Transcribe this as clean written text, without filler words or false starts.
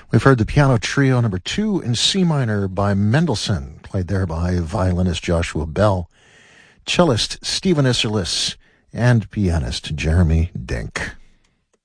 We've heard the Piano Trio number 2 in C minor by Mendelssohn, played there by violinist Joshua Bell, cellist Stephen Isserlis, and pianist Jeremy Dink.